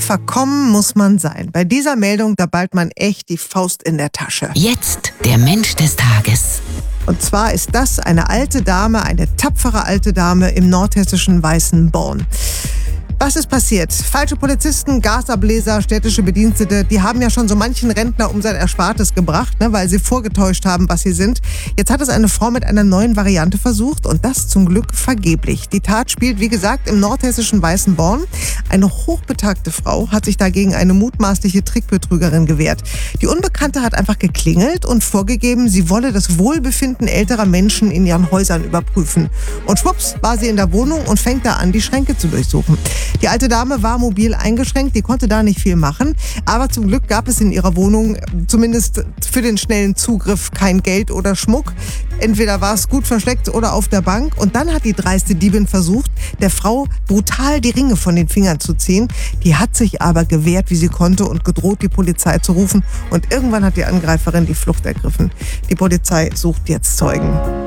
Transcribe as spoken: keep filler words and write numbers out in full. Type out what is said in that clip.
verkommen muss man sein. Bei dieser Meldung, da ballt man echt die Faust in der Tasche. Jetzt der Mensch des Tages. Und zwar ist das eine alte Dame, eine tapfere alte Dame im nordhessischen Weißenborn. Was ist passiert? Falsche Polizisten, Gasableser, städtische Bedienstete, die haben ja schon so manchen Rentner um sein Erspartes gebracht, ne, weil sie vorgetäuscht haben, was sie sind. Jetzt hat es eine Frau mit einer neuen Variante versucht und das zum Glück vergeblich. Die Tat spielt, wie gesagt, im nordhessischen Weißenborn. Eine hochbetagte Frau hat sich dagegen eine mutmaßliche Trickbetrügerin gewehrt. Die Unbekannte hat einfach geklingelt und vorgegeben, sie wolle das Wohlbefinden älterer Menschen in ihren Häusern überprüfen. Und schwupps war sie in der Wohnung und fängt da an, die Schränke zu durchsuchen. Die alte Dame war mobil eingeschränkt, die konnte da nicht viel machen. Aber zum Glück gab es in ihrer Wohnung zumindest für den schnellen Zugriff kein Geld oder Schmuck. Entweder war es gut versteckt oder auf der Bank. Und dann hat die dreiste Diebin versucht, der Frau brutal die Ringe von den Fingern zu ziehen. Die hat sich aber gewehrt, wie sie konnte und gedroht, die Polizei zu rufen. Und irgendwann hat die Angreiferin die Flucht ergriffen. Die Polizei sucht jetzt Zeugen.